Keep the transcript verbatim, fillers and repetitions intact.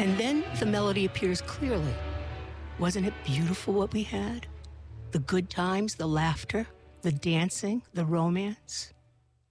And then the melody appears clearly. Wasn't it beautiful what we had? The good times, the laughter, the dancing, the romance.